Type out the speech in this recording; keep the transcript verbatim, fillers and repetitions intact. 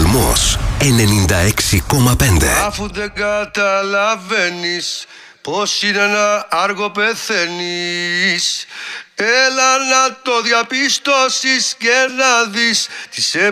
Παλμός ενενήντα έξι κόμμα πέντε. Αφού δεν καταλαβαίνεις πως είναι να άργο πεθαίνεις, έλα να το διαπιστώσεις και να δεις τις